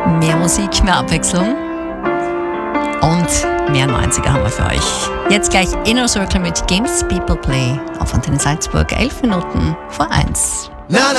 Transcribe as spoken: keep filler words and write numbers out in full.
Mehr Musik, mehr Abwechslung und mehr neunziger haben wir für euch. Jetzt gleich Inner Circle mit Games People Play auf Antenne Salzburg, elf Minuten vor eins.